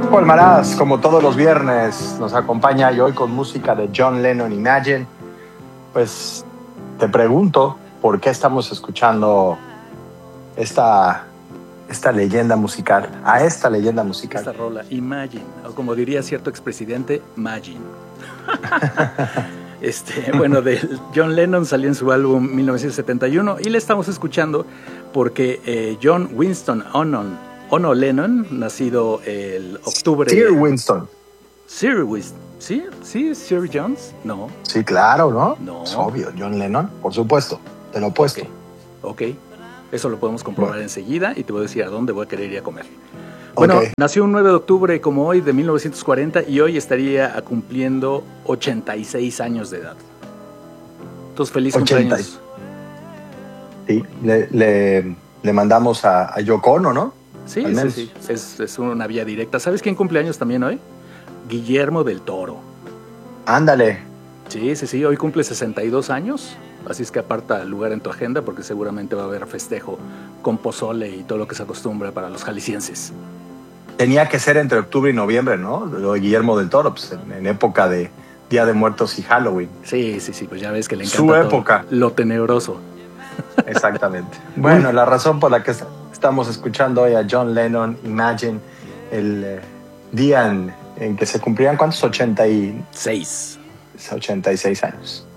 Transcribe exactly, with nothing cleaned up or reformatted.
Paul Maraz, como todos los viernes, nos acompaña y hoy con música de John Lennon, Imagine. Pues te pregunto, ¿por qué estamos escuchando esta, esta leyenda musical, a esta leyenda musical? Esta rola, Imagine, o como diría cierto expresidente, Imagine. Este, bueno, de John Lennon salió en su álbum mil novecientos setenta y uno y le estamos escuchando porque eh, John Winston Ono, Ono Lennon, nacido el octubre... Sir Winston. Sir Winston. ¿Sí? ¿Sí? ¿Sir Jones? No. Sí, claro, ¿no? No. Es obvio, John Lennon, por supuesto, te lo he puesto. Ok, okay. Eso lo podemos comprobar bueno. enseguida y te voy a decir a dónde voy a querer ir a comer. Bueno, okay. Nació un nueve de octubre como hoy de mil novecientos cuarenta y hoy estaría cumpliendo ochenta y seis años de edad. Entonces, feliz ochenta. cumpleaños. Sí, le, le, le mandamos a, a Yoko Ono, ¿no? Sí, sí, sí. Es, es una vía directa. ¿Sabes quién cumpleaños también hoy? Guillermo del Toro. Ándale. Sí, sí, sí. Hoy cumple sesenta y dos años. Así es que aparta lugar en tu agenda porque seguramente va a haber festejo con pozole y todo lo que se acostumbra para los jaliscienses. Tenía que ser entre octubre y noviembre, ¿no? Lo de Guillermo del Toro, pues en, en época de Día de Muertos y Halloween. Sí, sí, sí, pues ya ves que le encanta su época. Lo tenebroso. Exactamente. Bueno, la razón por la que estamos escuchando hoy a John Lennon, Imagine, el eh, día en, en que se cumplían, ¿cuántos? ochenta y seis. ochenta y seis años.